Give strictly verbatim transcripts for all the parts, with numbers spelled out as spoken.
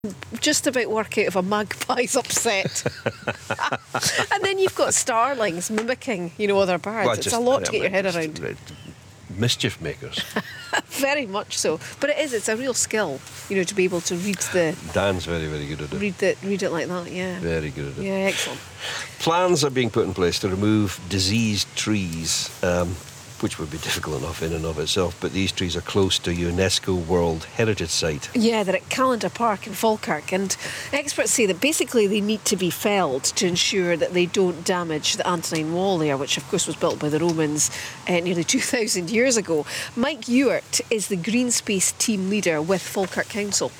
just about work out if a magpie's upset. And then you've got starlings mimicking, you know, other birds. Well, it's just, a lot to I mean, get your head just, around. Mischief makers. Very much so. But it is, it's a real skill, you know, to be able to read the... Dan's very, very good at it. Read, the, read it like that, yeah. Very good at it. Yeah, excellent. Plans are being put in place to remove diseased trees, um, which would be difficult enough in and of itself, but these trees are close to UNESCO World Heritage Site. Yeah, they're at Callander Park in Falkirk, and experts say that basically they need to be felled to ensure that they don't damage the Antonine Wall there, which of course was built by the Romans uh, nearly two thousand years ago. Mike Ewart is the Green Space team leader with Falkirk Council.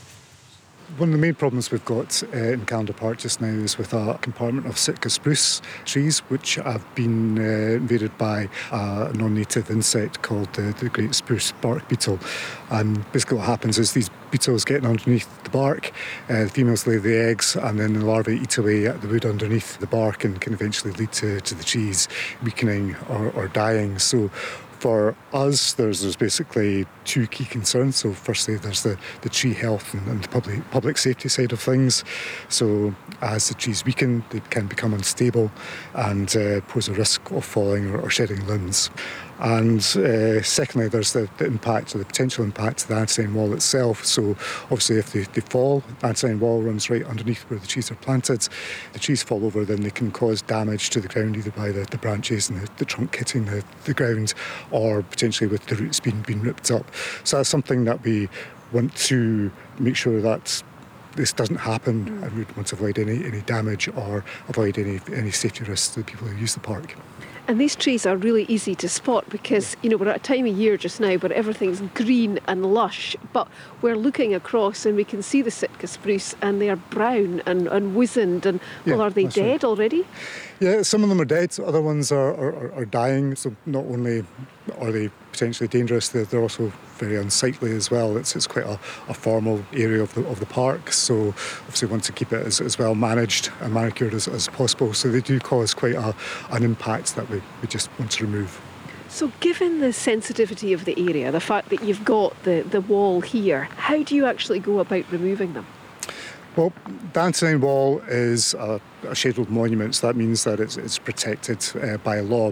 One of the main problems we've got uh, in Callander Park just now is with a compartment of Sitka spruce trees, which have been uh, invaded by a non-native insect called the, the great spruce bark beetle. And basically what happens is these beetles get underneath the bark, uh, the females lay the eggs, and then the larvae eat away at the wood underneath the bark and can eventually lead to, to the trees weakening or, or dying. So for us, there's, there's basically two key concerns. So firstly, there's the, the tree health and, and the public, public safety side of things. So as the trees weaken, they can become unstable and uh, pose a risk of falling or, or shedding limbs. And uh, secondly, there's the, the impact or the potential impact of the Antonine Wall itself. So obviously if they, they fall, the Antonine Wall runs right underneath where the trees are planted. The trees fall over, then they can cause damage to the ground, either by the, the branches and the, the trunk hitting the, the ground, or potentially with the roots being, being ripped up. So that's something that we want to make sure that this doesn't happen, mm. and we want to avoid any, any damage or avoid any, any safety risks to the people who use the park. And these trees are really easy to spot because, you know, we're at a time of year just now where everything's green and lush, but we're looking across and we can see the Sitka spruce and they are brown and, and wizened and, well, yeah, are they dead right. already? Yeah, some of them are dead, other ones are, are, are dying, so not only are they potentially dangerous, they're, they're also very unsightly as well. It's, it's quite a, a formal area of the, of the park, so obviously want to keep it as, as well managed and manicured as, as possible. So they do cause quite a, an impact that we, we just want to remove. So given the sensitivity of the area, the fact that you've got the, the wall here, how do you actually go about removing them? Well, the Antonine Wall is a, a scheduled monument, so that means that it's, it's protected uh, by law.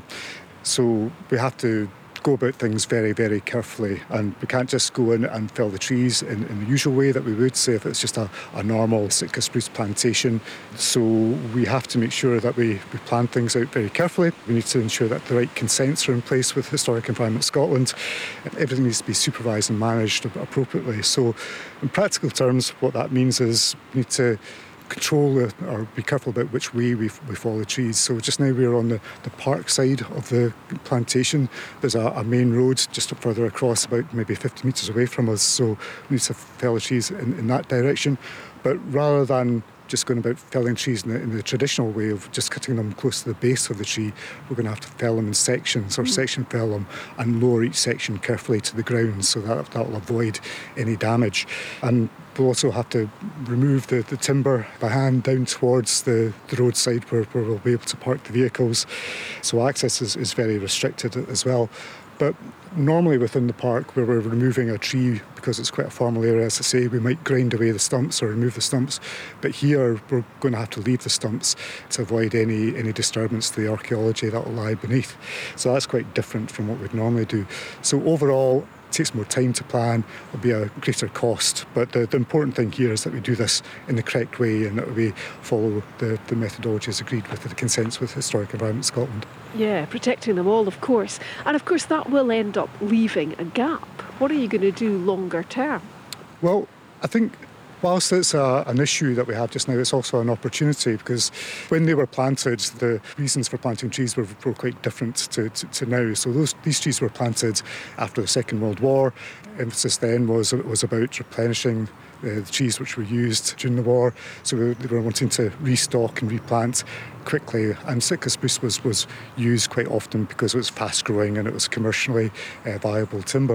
So we have to go about things very, very carefully, and we can't just go in and fell the trees in, in the usual way that we would, say if it's just a, a normal Sitka spruce plantation. So we have to make sure that we, we plan things out very carefully. We need to ensure that the right consents are in place with Historic Environment Scotland. Everything needs to be supervised and managed appropriately. So in practical terms, what that means is we need to control or be careful about which way we, we fall the trees. So just now we're on the, the park side of the plantation. There's a, a main road just further across, about maybe fifty metres away from us, so we need to fell the trees in, in that direction. But rather than just going about felling trees in the, in the traditional way of just cutting them close to the base of the tree, we're going to have to fell them in sections, or mm. section fell them and lower each section carefully to the ground, so that that will avoid any damage. And we'll also have to remove the, the timber by hand down towards the, the roadside where, where we'll be able to park the vehicles. So access is, is very restricted as well. But normally within the park, where we're removing a tree, because it's quite a formal area, as I say, we might grind away the stumps or remove the stumps. But here, we're going to have to leave the stumps to avoid any, any disturbance to the archaeology that will lie beneath. So that's quite different from what we'd normally do. So overall, it takes more time to plan, it'll be a greater cost. But the, the important thing here is that we do this in the correct way and that we follow the, the methodologies agreed with the consents with Historic Environment Scotland. Yeah, protecting them all, of course. And of course that will end up leaving a gap. What are you going to do longer term? Well, I think whilst it's a, an issue that we have just now, it's also an opportunity, because when they were planted, the reasons for planting trees were, were quite different to, to, to now. So those, these trees were planted after the Second World War. Emphasis then was, was about replenishing uh, the trees which were used during the war. So we, they were wanting to restock and replant quickly, and Sitka spruce was, was used quite often because it was fast growing and it was commercially uh, viable timber.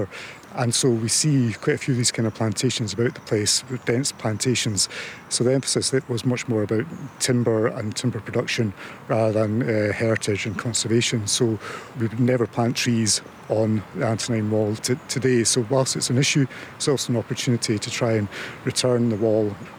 And so we see quite a few of these kind of plantations about the place, dense plantations. So the emphasis was much more about timber and timber production rather than uh, heritage and conservation. So we would never plant trees on the Antonine Wall t- today. So whilst it's an issue, it's also an opportunity to try and return the wall